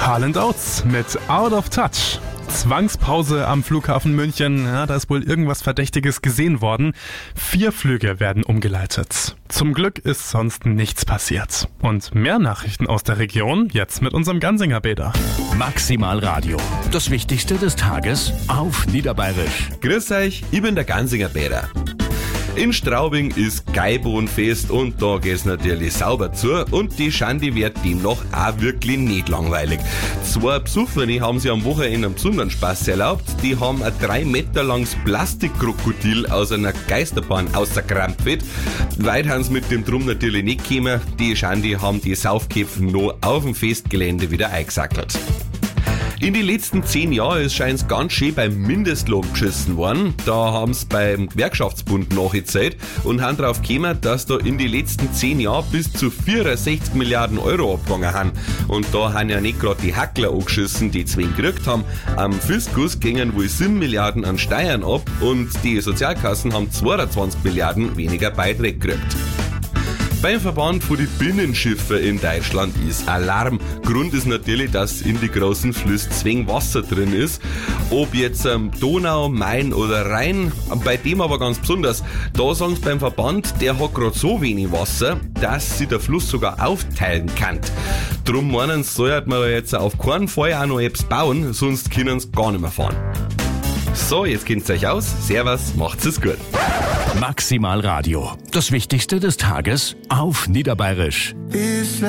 Harland Oates mit Out of Touch. Zwangspause am Flughafen München. Ja, da ist wohl irgendwas Verdächtiges gesehen worden. 4 Flüge werden umgeleitet. Zum Glück ist sonst nichts passiert. Und mehr Nachrichten aus der Region jetzt mit unserem Gansinger Bäder. Maximal Radio. Das Wichtigste des Tages auf Niederbayerisch. Grüß euch, ich bin der Gansinger Bäder. In Straubing ist Gaibohnfest und da geht's natürlich sauber zu und die Schandi wird demnach auch wirklich nicht langweilig. 2 Besucherinnen haben sich am Wochenende einen besonderen Spaß erlaubt. Die haben ein 3 Meter langes Plastikkrokodil aus einer Geisterbahn ausgekrampft. Weit haben sie mit dem Drum natürlich nicht gekommen. Die Schandi haben die Saufköpfe noch auf dem Festgelände wieder eingesackelt. In den letzten 10 Jahren ist scheint's ganz schön beim Mindestlohn geschissen worden. Da haben sie beim Gewerkschaftsbund nachgezählt und haben drauf gekommen, dass da in den letzten 10 Jahren bis zu 64 Milliarden Euro abgegangen haben. Und da haben ja nicht gerade die Hackler angeschissen, die 2 gekriegt haben. Am Fiskus gingen wohl 7 Milliarden an Steuern ab und die Sozialkassen haben 22 Milliarden weniger Beiträge gekriegt. Beim Verband von den Binnenschiffe in Deutschland ist Alarm. Grund ist natürlich, dass in die großen Flüsse zu wenig Wasser drin ist. Ob jetzt Donau, Main oder Rhein, bei dem aber ganz besonders. Da sagen sie beim Verband, der hat gerade so wenig Wasser, dass sich der Fluss sogar aufteilen kann. Drum meinen sie, sollte man jetzt auf keinen Fall auch noch etwas bauen, sonst können sie gar nicht mehr fahren. So, jetzt kennt's euch aus. Servus, macht's es gut. Maximal Radio. Das Wichtigste des Tages auf Niederbayerisch.